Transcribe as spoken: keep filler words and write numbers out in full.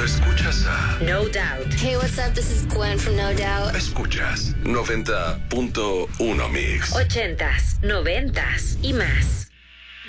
Escuchas a No Doubt. Hey, what's up? This is Gwen from No Doubt. Escuchas noventa punto uno Mix. Ochentas, noventas y más.